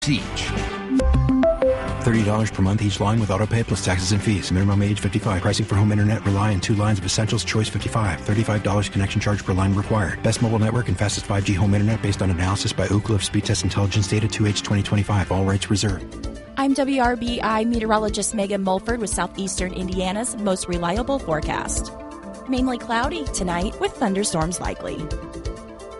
Siege. $30 per month each line with autopay plus taxes and fees. Minimum age 55. Pricing for home internet rely on 2 lines of Essentials. Choice 55. $35 connection charge per line required. Best mobile network and fastest 5G home internet based on analysis by Ookla of Speed Test Intelligence data 2H 2025. All rights reserved. I'm WRBI meteorologist Megan Mulford with Southeastern Indiana's most reliable forecast. Mainly cloudy tonight with thunderstorms likely.